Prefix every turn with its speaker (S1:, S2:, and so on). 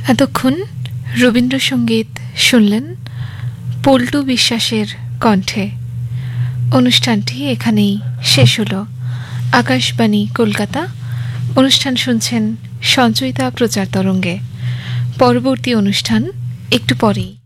S1: এতক্ষণ রবীন্দ্রসঙ্গীত শুনলেন পল্টু বিশ্বাসের কণ্ঠে। অনুষ্ঠানটি এখানেই শেষ হলো। আকাশবাণী কলকাতা। অনুষ্ঠান শুনছেন সঞ্চয়িতা প্রচার তরঙ্গে। পরবর্তী অনুষ্ঠান একটু পরেই।